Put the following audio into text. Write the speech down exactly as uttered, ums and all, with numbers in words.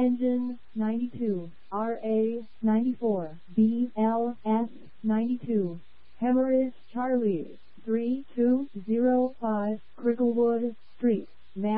Engine, ninety-two. R A, ninety-four. B L S, ninety-two. Hemorrhage Charlie, three two zero five, Cricklewood,